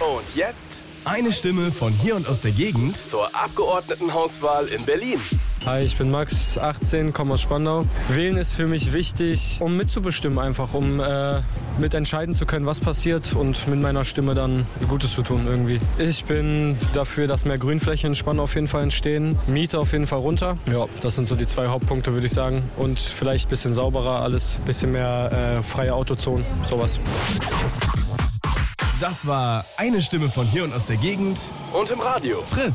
Und jetzt eine Stimme von hier und aus der Gegend zur Abgeordnetenhauswahl in Berlin. Hi, ich bin Max, 18, komme aus Spandau. Wählen ist für mich wichtig, um mitzubestimmen einfach, um mitentscheiden zu können, was passiert und mit meiner Stimme dann Gutes zu tun irgendwie. Ich bin dafür, dass mehr Grünflächen in Spandau auf jeden Fall entstehen, Miete auf jeden Fall runter. Ja, das sind so die 2 Hauptpunkte, würde ich sagen. Und vielleicht ein bisschen sauberer alles, ein bisschen mehr freie Autozonen, sowas. Das war eine Stimme von hier und aus der Gegend und im Radio. Fritz.